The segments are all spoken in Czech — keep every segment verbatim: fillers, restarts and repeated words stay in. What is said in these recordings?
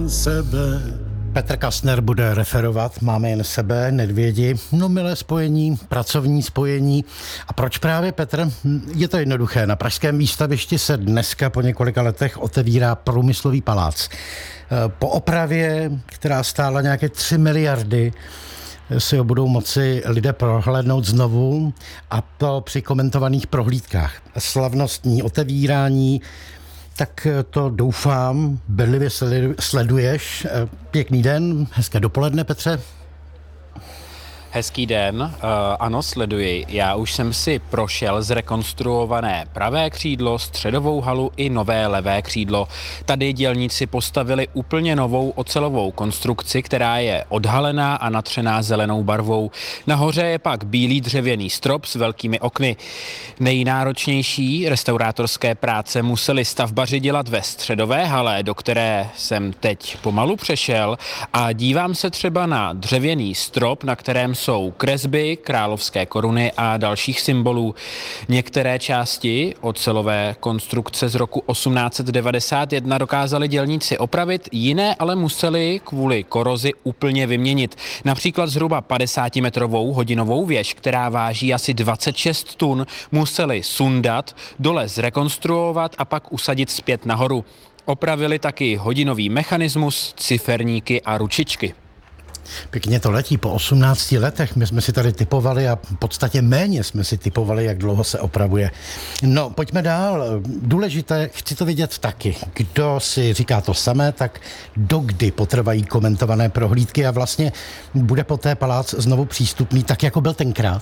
jen sebe. Petr Kastner bude referovat Máme jen sebe, Nedvědi, no milé spojení, pracovní spojení. A proč právě Petr? Je to jednoduché. Na pražském výstavišti se dneska po několika letech otevírá Průmyslový palác. Po opravě, která stála nějaké tři miliardy, si ho budou moci lidé prohlédnout znovu, a to při komentovaných prohlídkách. Slavnostní otevírání, tak to doufám, bedlivě sleduješ. Pěkný den, hezké dopoledne, Petře. Hezký den, uh, ano, sleduji. Já už jsem si prošel zrekonstruované pravé křídlo, středovou halu i nové levé křídlo. Tady dělníci postavili úplně novou ocelovou konstrukci, která je odhalená a natřená zelenou barvou. Nahoře je pak bílý dřevěný strop s velkými okny. Nejnáročnější restaurátorské práce museli stavbaři dělat ve středové hale, do které jsem teď pomalu přešel, a dívám se třeba na dřevěný strop, na kterém jsou kresby, královské koruny a dalších symbolů. Některé části ocelové konstrukce z roku osmnáct set devadesát jedna dokázali dělníci opravit, jiné ale museli kvůli korozi úplně vyměnit. Například zhruba padesátimetrovou hodinovou věž, která váží asi dvacet šest tun, museli sundat, dole zrekonstruovat a pak usadit zpět nahoru. Opravili taky hodinový mechanismus, ciferníky a ručičky. Pěkně to letí po osmnácti letech. My jsme si tady typovali a v podstatě méně jsme si typovali, jak dlouho se opravuje. No, pojďme dál. Důležité, chci to vidět taky. Kdo si říká to samé, tak dokdy potrvají komentované prohlídky a vlastně bude poté palác znovu přístupný, tak jako byl tenkrát?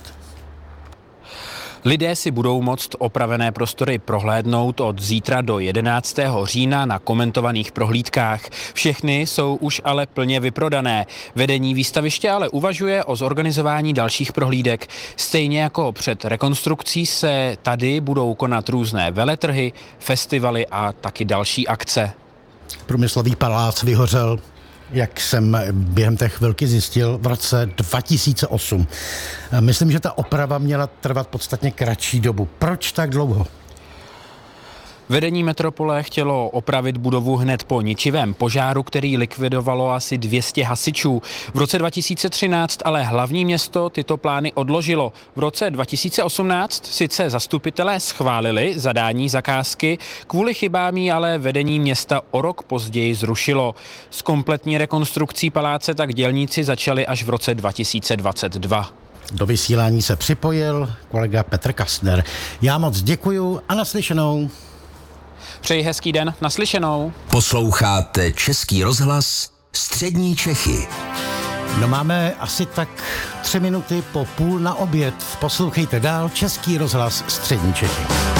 Lidé si budou moct opravené prostory prohlédnout od zítra do jedenáctého října na komentovaných prohlídkách. Všechny jsou už ale plně vyprodané. Vedení výstaviště ale uvažuje o zorganizování dalších prohlídek. Stejně jako před rekonstrukcí se tady budou konat různé veletrhy, festivaly a taky další akce. Průmyslový palác vyhořel, jak jsem během té chvilky zjistil, v roce dva tisíce osm. Myslím, že ta oprava měla trvat podstatně kratší dobu. Proč tak dlouho? Vedení metropole chtělo opravit budovu hned po ničivém požáru, který likvidovalo asi dvě stě hasičů. V roce dva tisíce třináct ale hlavní město tyto plány odložilo. V roce dva tisíce osmnáct sice zastupitelé schválili zadání zakázky, kvůli chybám ji ale vedení města o rok později zrušilo. S kompletní rekonstrukcí paláce tak dělníci začali až v roce dva tisíce dvacet dva. Do vysílání se připojil kolega Petr Kastner. Já moc děkuju a naslyšenou. Přeji hezký den, naslyšenou. Posloucháte Český rozhlas Střední Čechy. No, máme asi tak tři minuty po půl na oběd. Poslouchejte dál Český rozhlas Střední Čechy.